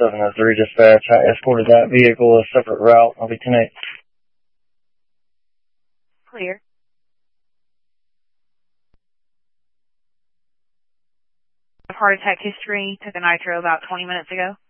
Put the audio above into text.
703 dispatch. I escorted that vehicle a separate route. I'll be 10-8. Clear. Heart attack history. Took a nitro about 20 minutes ago.